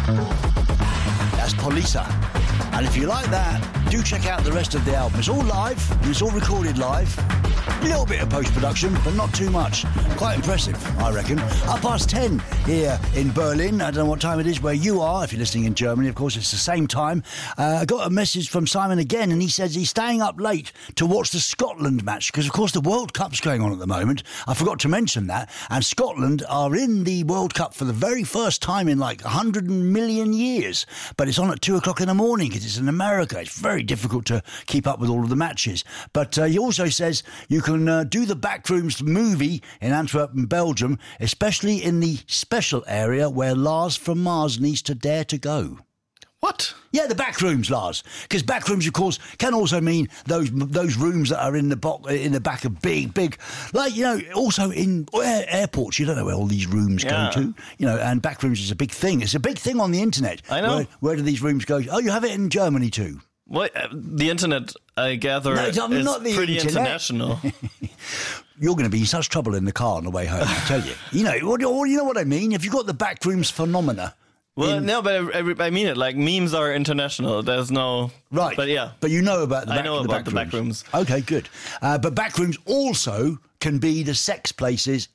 That's Polisa. And if you like that, do check out the rest of the album. It's all live, and it's all recorded live. A little bit of post-production, but not too much. Quite impressive, I reckon. 10:30 here in Berlin. I don't know what time it is where you are. If you're listening in Germany, of course, it's the same time. I got a message from Simon again, and he says he's staying up late to watch the Scotland match, because, of course, the World Cup's going on at the moment. I forgot to mention that. And Scotland are in the World Cup for the very first time in like 100 million years. But it's on at 2 o'clock in the morning because it's in America. It's very difficult to keep up with all of the matches. But he also says you can do the Backrooms movie in Antwerp, Belgium, especially in the special area where Lars from Mars needs to dare to go. What? Yeah, the Backrooms, Lars. Because Backrooms, of course, can also mean those rooms that are in the back of big, like, you know, also in airports. You don't know where all these rooms go to, you know, and Backrooms is a big thing. It's a big thing on the internet. I know. Where do these rooms go? Oh, you have it in Germany too. Well, the internet, I gather, is not the pretty internet. international. You're going to be in such trouble in the car on the way home, I tell you. You know what I mean? If you've got the Backrooms phenomena. Well, no, but I mean it. Like, memes are international. There's no... Right. But yeah. But you know about the I know about the Backrooms. Okay, good. But Backrooms also can be the sex places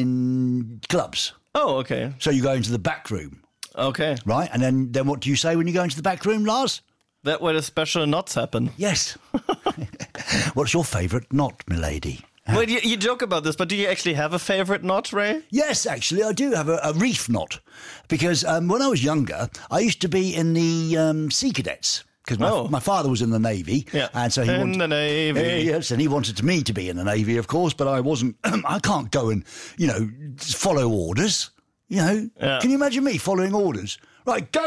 in clubs. Oh, okay. So you go into the back room. Okay. Right? And then what do you say when you go into the back room, Lars? That where the special knots happen. Yes. What's your favourite knot, milady? Well, you joke about this, but do you actually have a favourite knot, Ray? Yes, actually, I do have a reef knot. Because when I was younger, I used to be in the Sea Cadets. Because my father was in the Navy. Yeah. And so he wanted the Navy. Yes, and he wanted me to be in the Navy, of course, but I wasn't. I can't go and, follow orders. Can you imagine me following orders? Right, go.